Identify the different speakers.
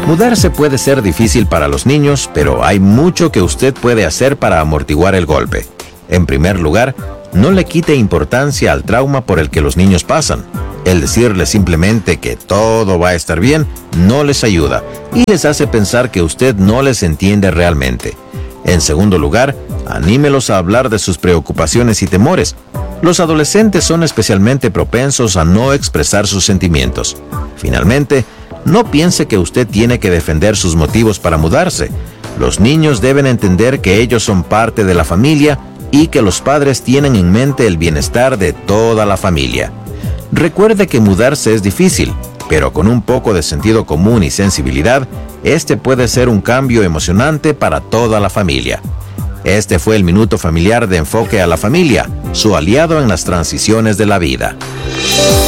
Speaker 1: Mudarse puede ser difícil para los niños, pero hay mucho que usted puede hacer para amortiguar el golpe. En primer lugar, no le quite importancia al trauma por el que los niños pasan. El decirles simplemente que todo va a estar bien no les ayuda y les hace pensar que usted no les entiende realmente. En segundo lugar, anímelos a hablar de sus preocupaciones y temores. Los adolescentes son especialmente propensos a no expresar sus sentimientos. Finalmente, no piense que usted tiene que defender sus motivos para mudarse. Los niños deben entender que ellos son parte de la familia y que los padres tienen en mente el bienestar de toda la familia. Recuerde que mudarse es difícil, pero con un poco de sentido común y sensibilidad, este puede ser un cambio emocionante para toda la familia. Este fue el Minuto Familiar de Enfoque a la Familia, su aliado en las transiciones de la vida.